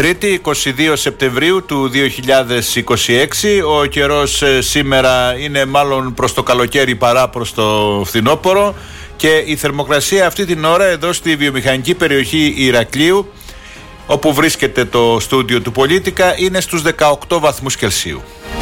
Τρίτη, 22 Σεπτεμβρίου του 2026. Ο καιρός σήμερα είναι μάλλον προς το καλοκαίρι παρά προς το φθινόπωρο και η θερμοκρασία αυτή την ώρα εδώ στη βιομηχανική περιοχή Ηρακλείου, όπου βρίσκεται το στούντιο του Πολίτικα, είναι στους 18 βαθμούς Κελσίου.